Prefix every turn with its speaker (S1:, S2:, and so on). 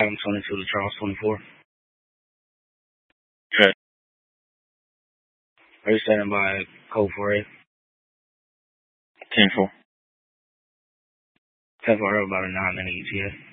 S1: I'm 22 to Charles 24.
S2: Good.
S1: Are you standing by code 48?
S2: 10-4.
S1: 10 for about a 9-minute ETA.